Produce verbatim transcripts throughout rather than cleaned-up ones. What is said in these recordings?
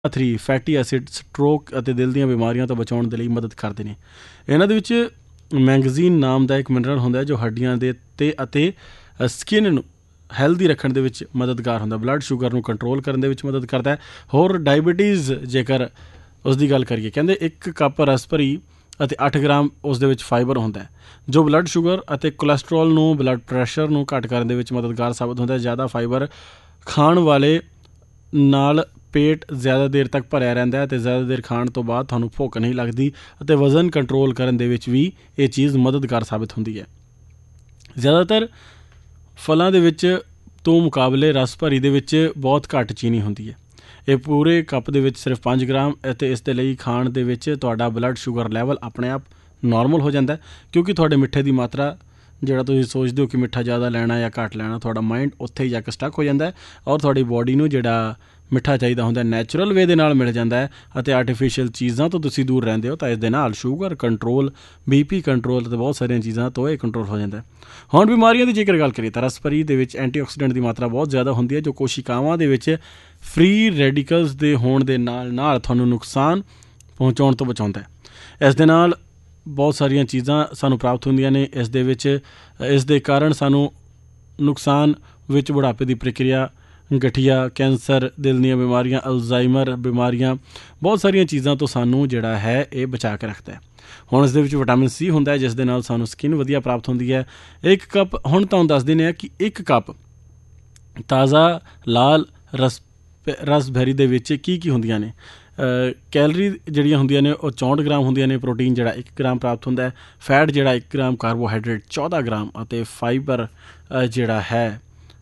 Three fatty acid stroke ਅਤੇ ਦਿਲ ਦੀਆਂ ਬਿਮਾਰੀਆਂ ਤੋਂ ਬਚਾਉਣ ਦੇ ਲਈ ਮਦਦ ਕਰਦੇ ਨੇ। ਇਹਨਾਂ ਦੇ ਵਿੱਚ ਮੈਂਗਜ਼ੀਨ ਨਾਮ ਦਾ ਇੱਕ ਮਿਨਰਲ ਹੁੰਦਾ ਜੋ ਹੱਡੀਆਂ ਦੇ ਤੇ ਅਤੇ ਸਕਿਨ ਨੂੰ ਹੈਲਦੀ ਰੱਖਣ ਦੇ ਵਿੱਚ ਮਦਦਗਾਰ ਹੁੰਦਾ। ਬਲੱਡ ਸ਼ੂਗਰ ਨੂੰ ਕੰਟਰੋਲ ਕਰਨ ਦੇ ਵਿੱਚ ਮਦਦ ਕਰਦਾ ਹੈ। ਹੋਰ ਡਾਇਬਟੀਜ਼ ਜੇਕਰ ਉਸ ਦੀ ਗੱਲ ਕਰੀਏ, ਕਹਿੰਦੇ ਇੱਕ ਕੱਪ ਰਸ ਭਰੀ ਅਤੇ ਅੱਠ ਗ੍ਰਾਮ ਉਸ ਦੇ ਵਿੱਚ ਫਾਈਬਰ ਹੁੰਦਾ ਹੈ ਜੋ ਬਲੱਡ ਸ਼ੂਗਰ ਅਤੇ ਕੋਲੈਸਟਰੋਲ ਨੂੰ ਬਲੱਡ ਪ੍ਰੈਸ਼ਰ ਨੂੰ ਘੱਟ ਕਰਨ ਦੇ ਵਿੱਚ ਮਦਦਗਾਰ ਸਾਬਤ ਹੁੰਦਾ ਹੈ। ਜ਼ਿਆਦਾ ਫਾਈਬਰ ਖਾਣ ਵਾਲੇ ਨਾਲ ਪੇਟ ਜ਼ਿਆਦਾ ਦੇਰ ਤੱਕ ਭਰਿਆ ਰਹਿੰਦਾ ਅਤੇ ਜ਼ਿਆਦਾ ਦੇਰ ਖਾਣ ਤੋਂ ਬਾਅਦ ਤੁਹਾਨੂੰ ਭੁੱਖ ਨਹੀਂ ਲੱਗਦੀ ਅਤੇ ਵਜ਼ਨ ਕੰਟਰੋਲ ਕਰਨ ਦੇ ਵਿੱਚ ਵੀ ਇਹ ਚੀਜ਼ ਮਦਦਗਾਰ ਸਾਬਤ ਹੁੰਦੀ ਹੈ। ਜ਼ਿਆਦਾਤਰ ਫਲਾਂ ਦੇ ਵਿੱਚ ਤੋਂ ਮੁਕਾਬਲੇ ਰਸ ਭਰੀ ਦੇ ਵਿੱਚ ਬਹੁਤ ਘੱਟ ਚੀਨੀ ਹੁੰਦੀ ਹੈ। ਇਹ ਪੂਰੇ ਕੱਪ ਦੇ ਵਿੱਚ ਸਿਰਫ ਪੰਜ ਗ੍ਰਾਮ ਅਤੇ ਇਸ ਦੇ ਲਈ ਖਾਣ ਦੇ ਵਿੱਚ ਤੁਹਾਡਾ ਬਲੱਡ ਸ਼ੂਗਰ ਲੈਵਲ ਆਪਣੇ ਆਪ ਨੋਰਮਲ ਹੋ ਜਾਂਦਾ ਕਿਉਂਕਿ ਤੁਹਾਡੇ ਮਿੱਠੇ ਦੀ ਮਾਤਰਾ ਜਿਹੜਾ ਤੁਸੀਂ ਸੋਚਦੇ ਹੋ ਕਿ ਮਿੱਠਾ ਜ਼ਿਆਦਾ ਲੈਣਾ ਜਾਂ ਘੱਟ ਲੈਣਾ, ਤੁਹਾਡਾ ਮਾਇੰਡ ਉੱਥੇ ਹੀ ਜਾ ਕੇ ਸਟਕ ਹੋ ਜਾਂਦਾ ਔਰ ਤੁਹਾਡੀ ਬੋਡੀ ਨੂੰ ਜਿਹੜਾ ਮਿੱਠਾ ਚਾਹੀਦਾ ਹੁੰਦਾ ਨੈਚੁਰਲ ਵੇ ਦੇ ਨਾਲ ਮਿਲ ਜਾਂਦਾ ਹੈ ਅਤੇ ਆਰਟੀਫਿਸ਼ੀਅਲ ਚੀਜ਼ਾਂ ਤੋਂ ਤੁਸੀਂ ਦੂਰ ਰਹਿੰਦੇ ਹੋ ਤਾਂ ਇਸ ਦੇ ਨਾਲ sugar control, B P control ਅਤੇ ਬਹੁਤ ਸਾਰੀਆਂ ਚੀਜ਼ਾਂ ਤੋਂ ਇਹ ਕੰਟਰੋਲ ਹੋ ਜਾਂਦਾ। ਹੁਣ ਬਿਮਾਰੀਆਂ ਦੀ ਜੇਕਰ ਗੱਲ ਕਰੀਏ ਤਾਂ ਰਸਭਰੀ ਦੇ ਵਿੱਚ ਐਂਟੀਆਕਸੀਡੈਂਟ ਦੀ ਮਾਤਰਾ ਬਹੁਤ ਜ਼ਿਆਦਾ ਹੁੰਦੀ ਹੈ ਜੋ ਕੋਸ਼ਿਕਾਵਾਂ ਦੇ ਵਿੱਚ ਫ੍ਰੀ ਰੈਡੀਕਲਸ ਦੇ ਹੋਣ ਦੇ ਨਾਲ ਨਾਲ ਤੁਹਾਨੂੰ ਨੁਕਸਾਨ ਪਹੁੰਚਾਉਣ ਤੋਂ ਬਚਾਉਂਦਾ ਹੈ। ਇਸ ਦੇ ਨਾਲ ਬਹੁਤ ਸਾਰੀਆਂ ਚੀਜ਼ਾਂ ਸਾਨੂੰ ਪ੍ਰਾਪਤ ਹੁੰਦੀਆਂ ਨੇ। ਇਸ ਦੇ ਵਿੱਚ ਇਸ ਦੇ ਕਾਰਨ ਸਾਨੂੰ ਨੁਕਸਾਨ ਵਿੱਚ ਬੁਢਾਪੇ ਦੀ ਪ੍ਰਕਿਰਿਆ, ਗਠੀਆ, ਕੈਂਸਰ, ਦਿਲ ਦੀਆਂ ਬਿਮਾਰੀਆਂ, ਅਲਜ਼ਾਈਮਰ ਬਿਮਾਰੀਆਂ, ਬਹੁਤ ਸਾਰੀਆਂ ਚੀਜ਼ਾਂ ਤੋਂ ਸਾਨੂੰ ਜਿਹੜਾ ਹੈ ਇਹ ਬਚਾ ਕੇ ਰੱਖਦਾ ਹੈ। ਹੁਣ ਇਸ ਦੇ ਵਿੱਚ ਵਿਟਾਮਿਨ ਸੀ ਹੁੰਦਾ ਹੈ ਜਿਸ ਦੇ ਨਾਲ ਸਾਨੂੰ ਸਕਿਨ ਵਧੀਆ ਪ੍ਰਾਪਤ ਹੁੰਦੀ ਹੈ। ਇੱਕ ਕੱਪ ਹੁਣ ਤੁਹਾਨੂੰ ਦੱਸ ਦਿੰਦੇ ਹਾਂ ਕਿ ਇੱਕ ਕੱਪ ਤਾਜ਼ਾ ਲਾਲ ਰਸ ਰਸਬੇਰੀ ਦੇ ਵਿੱਚ ਕੀ ਕੀ ਹੁੰਦੀਆਂ ਨੇ। ਕੈਲਰੀ ਜਿਹੜੀਆਂ ਹੁੰਦੀਆਂ ਨੇ ਉਹ ਚੌਂਹਠ ਗ੍ਰਾਮ ਹੁੰਦੀਆਂ ਨੇ, ਪ੍ਰੋਟੀਨ ਜਿਹੜਾ ਇੱਕ ਗ੍ਰਾਮ ਪ੍ਰਾਪਤ ਹੁੰਦਾ ਹੈ, ਫੈਟ ਜਿਹੜਾ ਇੱਕ ਗ੍ਰਾਮ, ਕਾਰਬੋਹਾਈਡਰੇਟ ਚੌਦਾਂ ਗ੍ਰਾਮ ਅਤੇ ਫਾਈਬਰ ਜਿਹੜਾ ਹੈ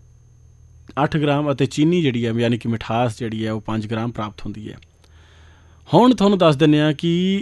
ਅੱਠ ਗ੍ਰਾਮ ਅਤੇ ਚੀਨੀ ਜਿਹੜੀ ਹੈ ਯਾਨੀ ਕਿ ਮਿਠਾਸ ਜਿਹੜੀ ਹੈ ਉਹ ਪੰਜ ਗ੍ਰਾਮ ਪ੍ਰਾਪਤ ਹੁੰਦੀ ਹੈ। ਹੁਣ ਤੁਹਾਨੂੰ ਦੱਸ ਦਿੰਦੇ ਹਾਂ ਕਿ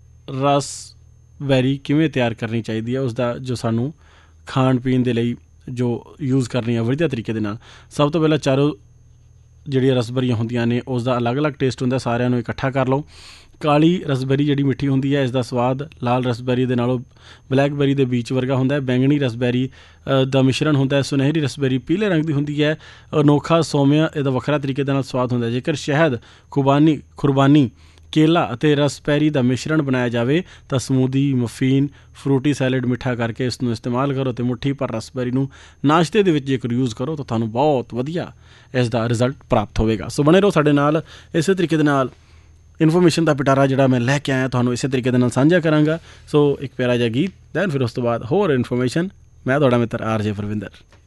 ਰਸਬੇਰੀ ਕਿਵੇਂ ਤਿਆਰ ਕਰਨੀ ਚਾਹੀਦੀ ਹੈ, ਉਸਦਾ ਜੋ ਸਾਨੂੰ ਖਾਣ ਪੀਣ ਦੇ ਲਈ ਜੋ ਯੂਜ਼ ਕਰਨੀ ਹੈ ਵਧੀਆ ਤਰੀਕੇ ਦੇ ਨਾਲ। ਸਭ ਤੋਂ ਪਹਿਲਾਂ ਚਾਰੋਂ ਜਿਹੜੀਆਂ ਰਸਬੇਰੀਆਂ ਹੁੰਦੀਆਂ ਨੇ ਉਸ ਦਾ ਅਲੱਗ ਅਲੱਗ ਟੇਸਟ ਹੁੰਦਾ, ਸਾਰਿਆਂ ਨੂੰ ਇਕੱਠਾ ਕਰ ਲਓ। ਕਾਲੀ ਰਸਬੇਰੀ ਜਿਹੜੀ ਮਿੱਠੀ ਹੁੰਦੀ ਹੈ ਇਸ ਦਾ ਸਵਾਦ ਲਾਲ ਰਸਬੇਰੀ ਦੇ ਨਾਲੋਂ ਬਲੈਕਬੇਰੀ ਦੇ ਬੀਚ ਵਰਗਾ ਹੁੰਦਾ ਹੈ। ਬੈਂਗਣੀ ਰਸਬੇਰੀ ਦਾ ਮਿਸ਼ਰਣ ਹੁੰਦਾ ਹੈ। ਸੁਨਹਿਰੀ ਰਸਬੇਰੀ ਪੀਲੇ ਰੰਗ ਦੀ ਹੁੰਦੀ ਹੈ। ਅਨੋਖਾ ਸੋਮਿਆ ਇਹਦਾ ਵੱਖਰਾ ਤਰੀਕੇ ਦੇ ਨਾਲ ਸਵਾਦ ਹੁੰਦਾ ਹੈ। ਜੇਕਰ ਸ਼ਹਿਦ, ਖੁਬਾਨੀ ਖੁਰਬਾਨੀ, ਕੇਲਾ ਅਤੇ ਰਸਬੇਰੀ ਦਾ ਮਿਸ਼ਰਣ ਬਣਾਇਆ ਜਾਵੇ ਤਾਂ ਸਮੂਦੀ, ਮਫੀਨ, ਫਰੂਟੀ ਸੈਲਡ ਮਿੱਠਾ ਕਰਕੇ ਇਸ ਨੂੰ ਇਸਤੇਮਾਲ ਕਰੋ ਅਤੇ ਮੁੱਠੀ ਪਰ ਰਸਬੇਰੀ ਨੂੰ ਨਾਸ਼ਤੇ ਦੇ ਵਿੱਚ ਜੇਕਰ ਯੂਜ਼ ਕਰੋ ਤਾਂ ਤੁਹਾਨੂੰ ਬਹੁਤ ਵਧੀਆ ਇਸ ਦਾ ਰਿਜ਼ਲਟ ਪ੍ਰਾਪਤ ਹੋਵੇਗਾ। ਸੋ ਬਣੇ ਰਹੋ ਸਾਡੇ ਨਾਲ। ਇਸੇ ਤਰੀਕੇ ਦੇ ਨਾਲ ਇਨਫੋਰਮੇਸ਼ਨ ਦਾ ਪਿਟਾਰਾ ਜਿਹੜਾ ਮੈਂ ਲੈ ਕੇ ਆਇਆ ਤੁਹਾਨੂੰ ਇਸੇ ਤਰੀਕੇ ਦੇ ਨਾਲ ਸਾਂਝਾ ਕਰਾਂਗਾ। ਸੋ ਇੱਕ ਪਿਆਰਾ ਜਿਹਾ ਗੀਤ, ਦੈਨ ਫਿਰ ਉਸ ਤੋਂ ਬਾਅਦ ਹੋਰ ਇਨਫੋਰਮੇਸ਼ਨ। ਮੈਂ ਤੁਹਾਡਾ ਮਿੱਤਰ ਆਰ ਜੇ ਪਰਵਿੰਦਰ।